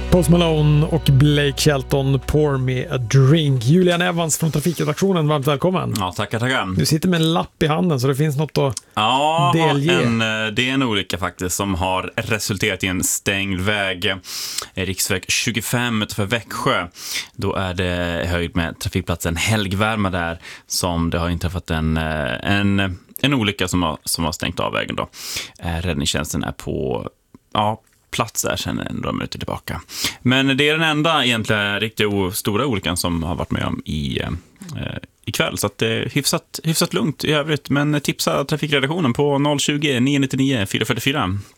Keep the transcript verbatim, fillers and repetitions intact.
Post Malone och Blake Shelton, Pour Me a Drink. Julian Evans från Trafikredaktionen, varmt välkommen. Ja, tackar, tackar. Du sitter med en lapp i handen så det finns något att ja, delge. En, det är en olycka faktiskt som har resulterat i en stängd väg. Riksväg tjugofem utanför Växjö. Då är det höjd med trafikplatsen Helgvärma där som det har inträffat en, en, en olycka som har, som har stängt av vägen då. Räddningstjänsten är på... Ja, plats där sedan några minuter tillbaka. Men det är den enda egentligen riktigt o- stora olyckan som har varit med om i, eh, ikväll. Så att det är hyfsat, hyfsat lugnt i övrigt. Men tipsa trafikredaktionen på noll tjugo, nio nio nio, fyra fyra fyra.